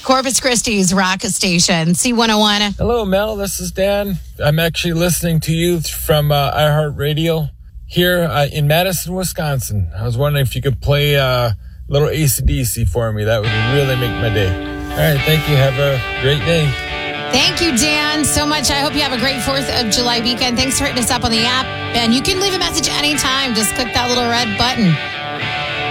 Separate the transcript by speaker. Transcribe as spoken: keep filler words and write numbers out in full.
Speaker 1: Corpus Christi's rock station, C one oh one.
Speaker 2: Hello, Mel. This is Dan. I'm actually listening to you from uh, iHeartRadio here uh, in Madison, Wisconsin. I was wondering if you could play uh, a little A C D C for me. That would really make my day. All right. Thank you. Have a great day.
Speaker 1: Thank you, Dan, so much. I hope you have a great fourth of July weekend. Thanks for hitting us up on the app. And you can leave a message anytime. Just click that little red button.